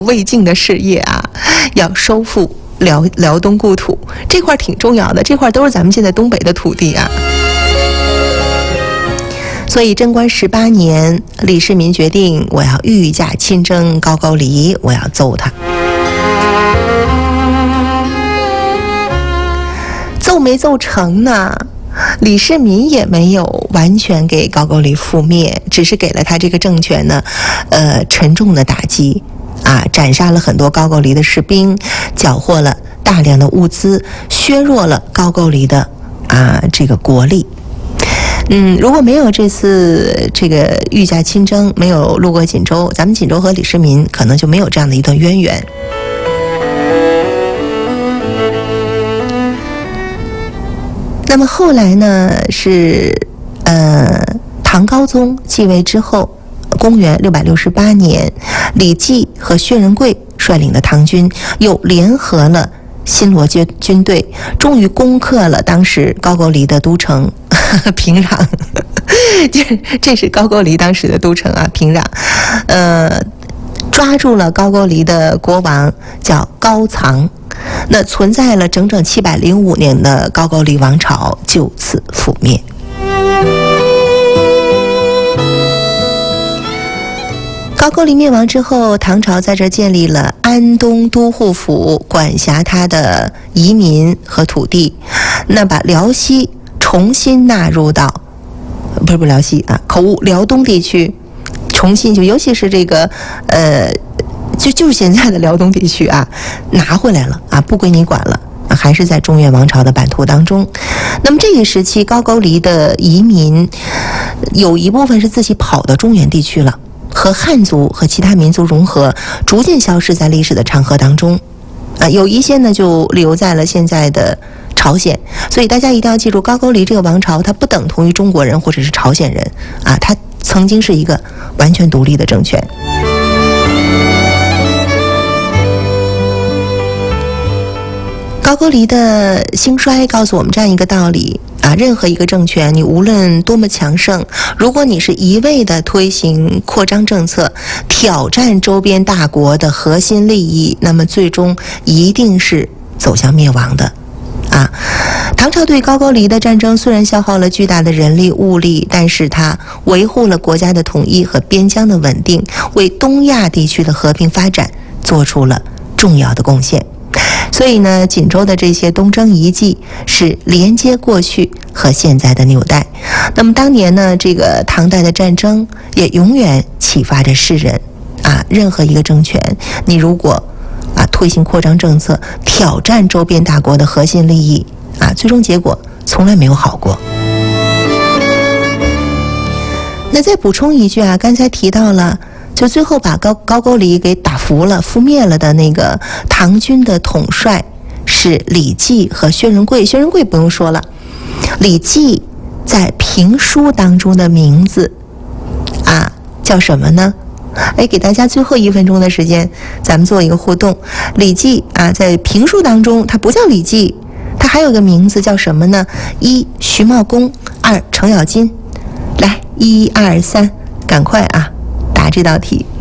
魏晋的事业啊，要收复辽东故土，这块挺重要的，这块都是咱们现在东北的土地啊。所以贞观18年，李世民决定，我要御驾亲征高句丽，我要揍他。揍没揍成呢？李世民也没有完全给高句丽覆灭，只是给了他这个政权呢，沉重的打击啊，斩杀了很多高句丽的士兵，缴获了大量的物资，削弱了高句丽的这个国力。如果没有这次这个御驾亲征，没有路过锦州，咱们锦州和李世民可能就没有这样的一段渊源。那么后来呢，是唐高宗继位之后，公元668年，李绩和薛仁贵率领的唐军又联合了新罗军队，终于攻克了当时高句丽的都城平壤。这是高句丽当时的都城啊，平壤。抓住了高句丽的国王叫高藏，那存在了整整705年的高句丽王朝就此覆灭。高句丽灭亡之后，唐朝在这建立了安东都护府，管辖它的移民和土地，那把辽西重新纳入到不是辽西啊，口误，辽东地区重新尤其是这个就是现在的辽东地区啊，拿回来了啊，不归你管了，还是在中原王朝的版图当中。那么这个时期，高句丽的移民有一部分是自己跑到中原地区了，和汉族和其他民族融合，逐渐消失在历史的长河当中。有一些呢就留在了现在的朝鲜。所以大家一定要记住，高句丽这个王朝它不等同于中国人或者是朝鲜人啊，它曾经是一个完全独立的政权。高句丽的兴衰告诉我们这样一个道理啊，任何一个政权，你无论多么强盛，如果你是一味的推行扩张政策，挑战周边大国的核心利益，那么最终一定是走向灭亡的啊。唐朝对高句丽的战争虽然消耗了巨大的人力物力，但是它维护了国家的统一和边疆的稳定，为东亚地区的和平发展做出了重要的贡献。所以呢，锦州的这些东征遗迹是连接过去和现在的纽带。那么当年呢，这个唐代的战争也永远启发着世人啊，任何一个政权，你如果推行扩张政策，挑战周边大国的核心利益啊，最终结果从来没有好过。那再补充一句啊，刚才提到了，就最后把高句丽给打服了、覆灭了的那个唐军的统帅是李绩和薛仁贵。薛仁贵不用说了，李绩在评书当中的名字叫什么呢？给大家最后1分钟的时间，咱们做一个互动。李绩在评书当中他不叫李绩，他还有个名字叫什么呢？1徐茂公，2程咬金。来，1、2、3，赶快答这道题。